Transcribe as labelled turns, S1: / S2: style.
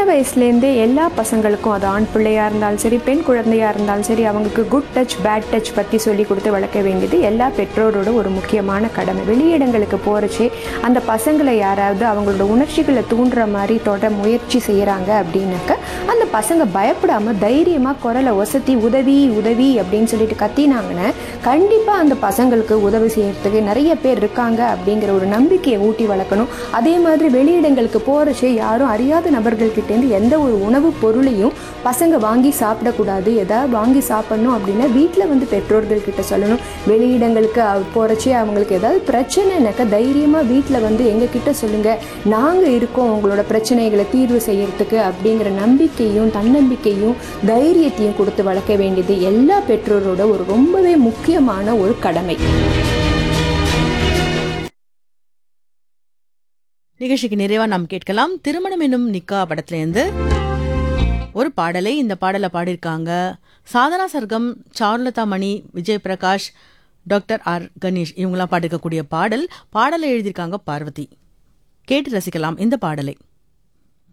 S1: வயசுலேருந்தே எல்லா பசங்களுக்கும், அது ஆண் பிள்ளையாக இருந்தாலும் சரி, பெண் குழந்தையாக இருந்தாலும் சரி, அவங்களுக்கு குட் டச் பேட் டச் பற்றி சொல்லி கொடுத்து வளர்க்க வேண்டியது எல்லா பெற்றோரோட ஒரு முக்கியமான கடமை. வெளியிடங்களுக்கு போகிறச்சே அந்த பசங்களை யாராவது அவங்களோட உணர்ச்சிகளை தூண்டுற மாதிரி தொட முயற்சி செய்கிறாங்க அப்படின்னாக்க அந்த பசங்க பயப்படாமல் தைரியமாக குரலை ஒசத்தி உதவி உதவி அப்படின்னு சொல்லிட்டு கத்தினாங்கன்னா கண்டிப்பாக அந்த பசங்களுக்கு உதவி செய்யறதுக்கு நிறைய பேர் இருக்காங்க அப்படிங்கிற ஒரு நம்பிக்கையை ஊட்டி வளர்க்கணும். அதே மாதிரி வெளியிடங்களுக்கு போகிறச்சே யாரும் அறியாத நபர்கள்கிட்டேருந்து எந்த ஒரு உணவுப் பொருளையும் பசங்க வாங்கி சாப்பிடக்கூடாது. எதாவது வாங்கி சாப்பிடணும் அப்படின்னா வீட்டில் வந்து பெற்றோர்கள்கிட்ட சொல்லணும். வெளியிடங்களுக்கு போகிறச்சே அவங்களுக்கு ஏதாவது பிரச்சனைனாக்கா தைரியமாக வீட்டில் வந்து எங்ககிட்ட சொல்லுங்கள், நாங்கள் இருக்கோம் உங்களோட பிரச்சனைகளை தீர்வு செய்யறதுக்கு அப்படிங்கிற நம்பிக்கையும் தன்னம்பிக்கையும் தைரியத்தையும் கொடுத்து வளர்க்க வேண்டியது எல்லா பெற்றோரோட ஒரு ரொம்பவே முக்கியமான ஒரு கடமை.
S2: நிகழ்ச்சிக்கு நிறைவா நாம் கேட்கலாம் திருமணம் என்னும் நிக்கா படத்திலேருந்து ஒரு பாடலை. இந்த பாடலை பாடியிருக்காங்க சாதனா சர்க்கம், சாருலதா மணி, விஜய் பிரகாஷ், டாக்டர் ஆர் கணேஷ். இவங்களாம் பாடிருக்கக்கூடிய பாடலை எழுதியிருக்காங்க பார்வதி. கேட்டு ரசிக்கலாம் இந்த பாடலை.